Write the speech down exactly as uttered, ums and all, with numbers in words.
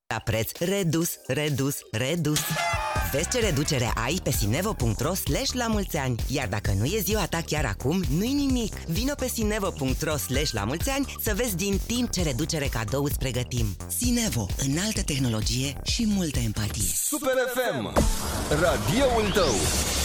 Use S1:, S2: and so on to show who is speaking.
S1: la preț redus, redus, redus. Vezi ce reducere ai pe sinevo.ro slash la mulți ani. Iar dacă nu e ziua ta chiar acum, nu-i nimic. Vino pe sinevo.ro slash la mulți ani să vezi din timp ce reducere cadou îți pregătim. Sinevo, înaltă tehnologie și multă empatie.
S2: Super F M, radioul tău.